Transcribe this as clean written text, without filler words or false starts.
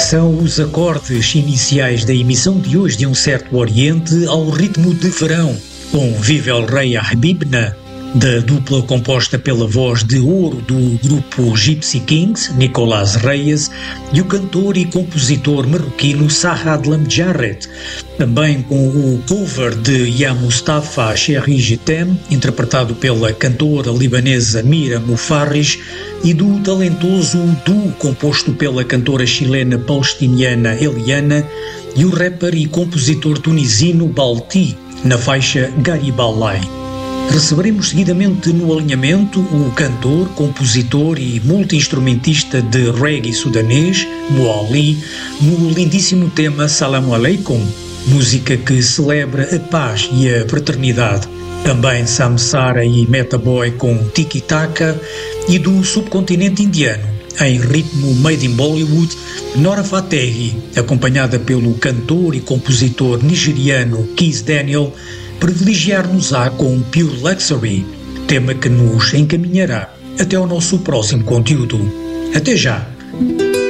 São os acordes iniciais da emissão de hoje de Um Certo Oriente ao ritmo de verão, com Vive el Rei Habibna, da dupla composta pela voz de ouro do grupo Gypsy Kings, Nicolás Reyes, e o cantor e compositor marroquino Sahad Lamjarret, também com o cover de Ya Mustafa Chéri Je T'aime, interpretado pela cantora libanesa Mira Mufarris, e do talentoso duo composto pela cantora chilena palestiniana Eliana e o rapper e compositor tunisino Balti, na faixa Garibalai. Receberemos seguidamente no alinhamento o cantor, compositor e multi-instrumentista de reggae sudanês, Moali, no lindíssimo tema Salam Aleikum, música que celebra a paz e a fraternidade. Também Samsara e Metaboy com Tiki Taka, e do subcontinente indiano, em ritmo made in Bollywood, Nora Fatehi, acompanhada pelo cantor e compositor nigeriano Kiss Daniel, privilegiar-nos-á com Pure Luxury, tema que nos encaminhará até ao nosso próximo conteúdo. Até já!